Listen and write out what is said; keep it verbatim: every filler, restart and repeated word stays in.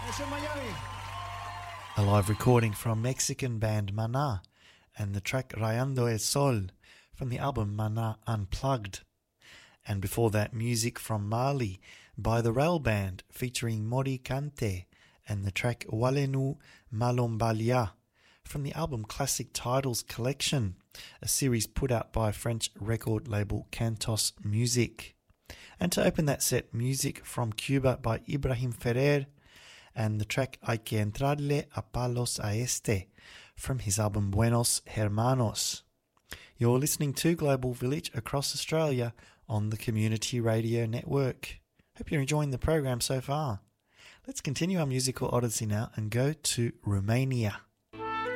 A live recording from Mexican band Maná and the track Rayando el Sol from the album Maná Unplugged. And before that, music from Mali by the Rail Band featuring Mori Kante and the track Walenu Malombalia from the album Classic Titles Collection, a series put out by French record label Cantos Music. And to open that set, music from Cuba by Ibrahim Ferrer and the track Hay que entrarle a palos a este from his album Buenos Hermanos. You're listening to Global Village across Australia on the Community Radio Network. Hope you're enjoying the program so far. Let's continue our musical odyssey now and go to Romania.